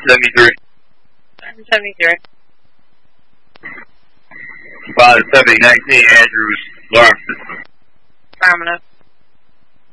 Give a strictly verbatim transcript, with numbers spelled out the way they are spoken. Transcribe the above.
seventy-three. Driver seventy-three. Pilot seventy nineteen, Andrews, Lawrence. Affirmative.